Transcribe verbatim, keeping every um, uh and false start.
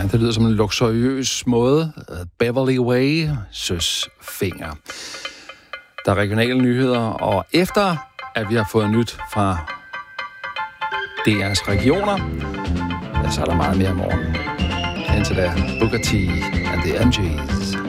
det lyder som en luksuriøs måde. Beverly Way, Søs Fenger. Der er regionale nyheder, og efter at vi har fået nyt fra D R's regioner, ja, så er der meget mere i morgen. Indtil da, Booker T and the M Gs.